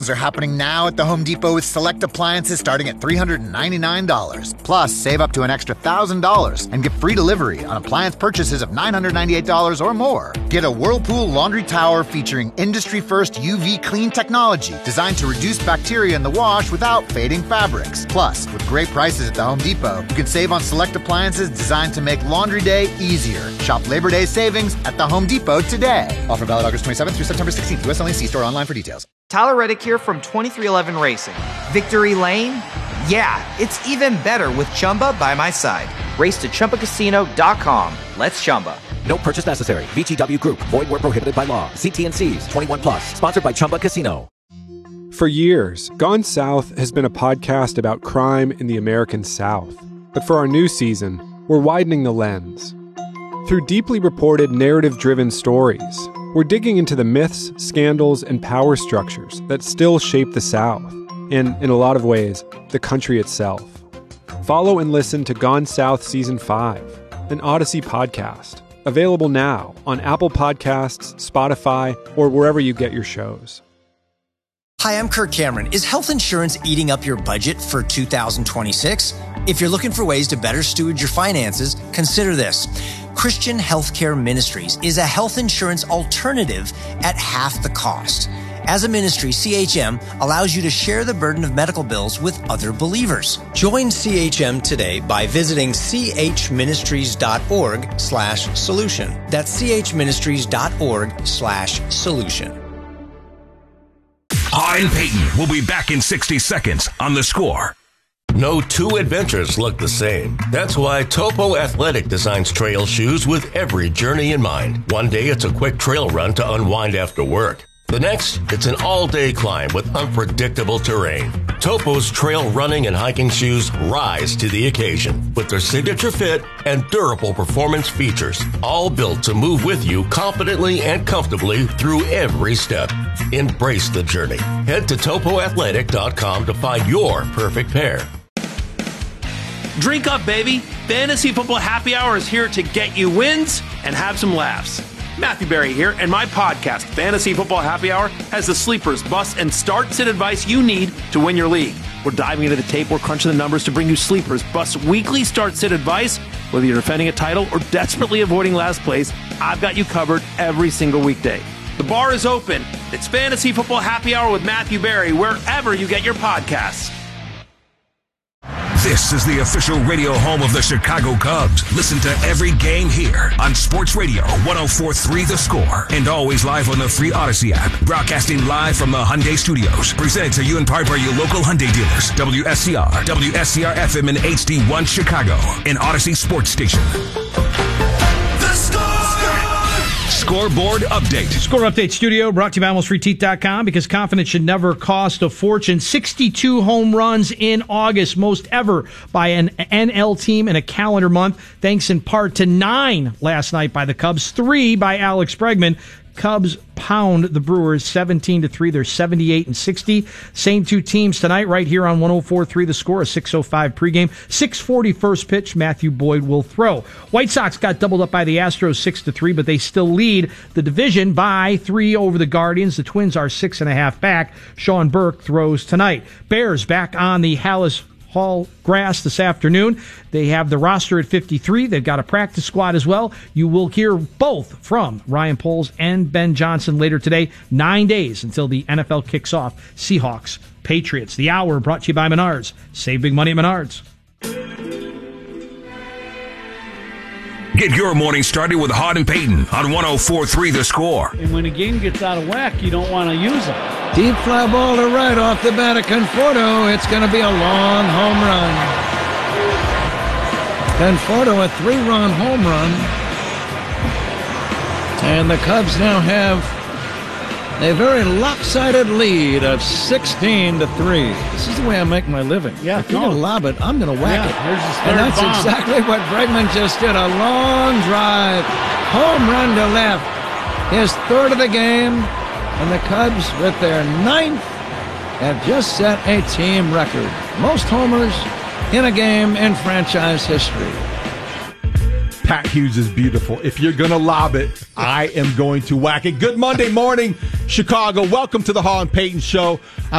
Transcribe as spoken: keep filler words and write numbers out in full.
are happening now at the Home Depot with select appliances starting at three hundred ninety-nine dollars. Plus, save up to an extra one thousand dollars and get free delivery on appliance purchases of nine hundred ninety-eight dollars or more. Get a Whirlpool laundry tower featuring industry-first U V clean technology designed to reduce bacteria in the wash without fading fabrics. Plus, with great prices at the Home Depot, you can save on select appliances designed to make laundry day easier. Shop Labor Day savings at the Home Depot today. Offer valid August twenty-seventh through September sixteenth. U S only. See store online for details. Tyler Reddick here from twenty-three eleven Racing. Victory Lane? Yeah, it's even better with Chumba by my side. Race to Chumba Casino dot com. Let's Chumba. No purchase necessary. V G W Group. Void where prohibited by law. See T and C's. twenty-one plus. Sponsored by Chumba Casino. For years, Gone South has been a podcast about crime in the American South. But for our new season, we're widening the lens. Through deeply reported, narrative-driven stories, we're digging into the myths, scandals, and power structures that still shape the South, and, in a lot of ways, the country itself. Follow and listen to Gone South Season five, an Odyssey podcast, available now on Apple Podcasts, Spotify, or wherever you get your shows. Hi, I'm Kirk Cameron. Is health insurance eating up your budget for two thousand twenty-six? If you're looking for ways to better steward your finances, consider this. Christian Healthcare Ministries is a health insurance alternative at half the cost. As a ministry, C H M allows you to share the burden of medical bills with other believers. Join C H M today by visiting chministries.org slash solution. That's chministries.org slash solution. Hahn Payton will be back in sixty seconds on The Score. No two adventures look the same. That's why Topo Athletic designs trail shoes with every journey in mind. One day it's a quick trail run to unwind after work. The next, it's an all-day climb with unpredictable terrain. Topo's trail running and hiking shoes rise to the occasion with their signature fit and durable performance features, all built to move with you confidently and comfortably through every step. Embrace the journey. Head to topo athletic dot com to find your perfect pair. Drink up, baby. Fantasy Football Happy Hour is here to get you wins and have some laughs. Matthew Berry here, and my podcast, Fantasy Football Happy Hour, has the sleepers, busts, and start-sit advice you need to win your league. We're diving into the tape, we're crunching the numbers to bring you sleepers, busts, weekly start-sit advice. Whether you're defending a title or desperately avoiding last place, I've got you covered every single weekday. The bar is open. It's Fantasy Football Happy Hour with Matthew Berry, wherever you get your podcasts. This is the official radio home of the Chicago Cubs. Listen to every game here on Sports Radio one oh four point three The Score and always live on the free Odyssey app. Broadcasting live from the Hyundai Studios. Presented to you in part by your local Hyundai dealers. W S C R, W S C R F M and H D one Chicago, an Odyssey sports station. The Score! Scoreboard Update. Score Update Studio brought to you by almost free teeth dot com because confidence should never cost a fortune. sixty-two home runs in August, most ever by an N L team in a calendar month, thanks in part to nine last night by the Cubs, three by Alex Bregman. Cubs pound the Brewers seventeen to three. They're seventy-eight and sixty. Same two teams tonight right here on one oh four point three The Score, a six oh five pregame. six forty first pitch, Matthew Boyd will throw. White Sox got doubled up by the Astros six to three, but they still lead the division by three over the Guardians. The Twins are six and a half back. Sean Burke throws tonight. Bears back on the Hallis Hall grass this afternoon. They have the roster at fifty-three. They've got a practice squad as well. You will hear both from Ryan Poles and Ben Johnson later today. Nine days until the N F L kicks off. Seahawks, Patriots. The Hour brought to you by Menards. Save big money at Menards. Get your morning started with Hahn and Payton on one oh four point three The Score. And when a game gets out of whack, you don't want to use them. Deep fly ball to right off the bat of Conforto. It's going to be a long home run. Conforto, a three-run home run. And the Cubs now have a very lopsided lead of sixteen to three. This is the way I make my living. Yeah, if you're going to lob it, I'm going to whack yeah, it. Here's his third and that's bomb. exactly what Bregman just did. A long drive, home run to left. His third of the game. And the Cubs, with their ninth, have just set a team record. Most homers in a game in franchise history. Pat Hughes is beautiful. If you're going to lob it, I am going to whack it. Good Monday morning, Chicago. Welcome to the Hall and Payton Show. I